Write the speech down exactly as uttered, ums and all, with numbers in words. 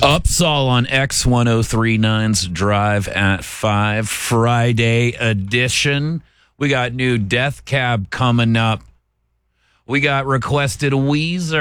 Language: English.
Upsall on X ten thirty-nine's Drive at five, Friday edition. We got new Death Cab coming up. We got Requested Weezer.